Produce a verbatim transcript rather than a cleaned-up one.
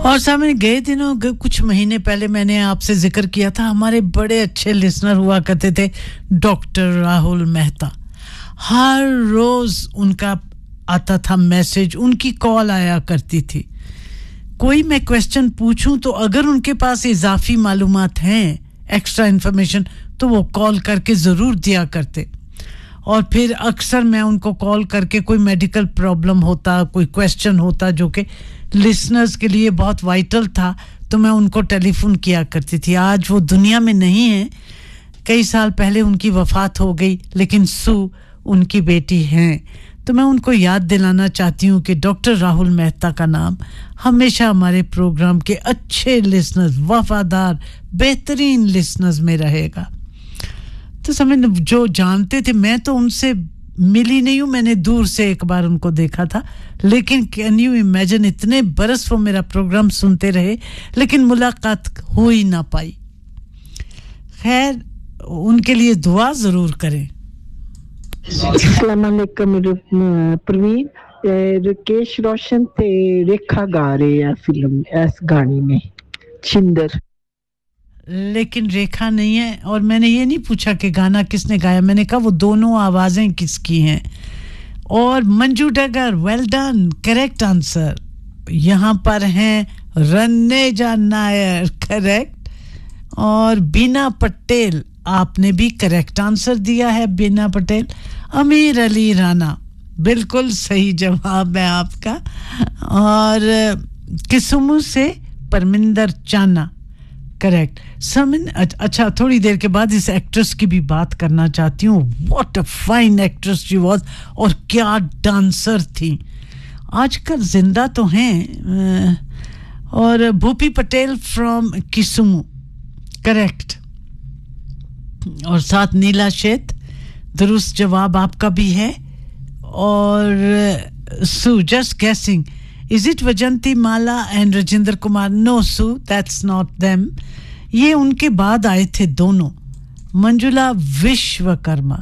और सामने गए दिनों कुछ महीने पहले मैंने आपसे जिक्र किया था, हमारे बड़े अच्छे लिसनर हुआ करते थे डॉक्टर राहुल मेहता। हर रोज उनका आता था मैसेज, उनकी कॉल आया करती थी। कोई मैं क्वेश्चन पूछूं तो अगर उनके पास इजाफी मालूमात हैं, एक्स्ट्रा इन्फॉर्मेशन, तो वो कॉल करके ज़रूर दिया करते। और फिर अक्सर मैं उनको कॉल करके कोई मेडिकल प्रॉब्लम होता, कोई क्वेश्चन होता जो कि लिसनर्स के लिए बहुत वाइटल था, तो मैं उनको टेलीफोन किया करती थी। आज वो दुनिया में नहीं है, कई साल पहले उनकी वफ़ात हो गई, लेकिन सू उनकी बेटी हैं। तो मैं उनको याद दिलाना चाहती हूँ कि डॉक्टर राहुल मेहता का नाम हमेशा हमारे प्रोग्राम के अच्छे लिसनर्स, वफादार, बेहतरीन लिसनर्स में रहेगा। तो समझ जो जानते थे, मैं तो उनसे मिली नहीं हूँ, मैंने दूर से एक बार उनको देखा था, लेकिन कैन यू इमेजिन इतने बरस वो मेरा प्रोग्राम सुनते रहे, लेकिन मुलाकात हो ही ना पाई। खैर, उनके लिए दुआ ज़रूर करें। अस्सलाम वालेकुम प्रवीण, राकेश रोशन ते रेखा गा रहे हैं फिल्म इस गाने में छिंदर, लेकिन रेखा नहीं है। और मैंने ये नहीं पूछा कि गाना किसने गाया, मैंने कहा वो दोनों आवाजें किसकी हैं। और मंजू डगर, वेल डन, करेक्ट आंसर। यहाँ पर हैं रन्नेजा नायर, करेक्ट, और बीना पटेल, आपने भी करेक्ट आंसर दिया है बीना पटेल। अमीर अली राना, बिल्कुल सही जवाब है आपका। और किस्मू से परमिंदर चाना, करेक्ट। समिन, अच्छा, थोड़ी देर के बाद इस एक्ट्रेस की भी बात करना चाहती हूँ। What a fine actress she was, और क्या डांसर थी। आजकल जिंदा तो हैं। और भूपी पटेल फ्रॉम किस्मू, करेक्ट। और साथ नीला शेत, दुरुस्त जवाब आपका भी है। और सू, just guessing, is it वजंती Mala and Rajendra Kumar? No Sue, that's not them. ये उनके बाद आए थे दोनों, मंजुला विश्वकर्मा।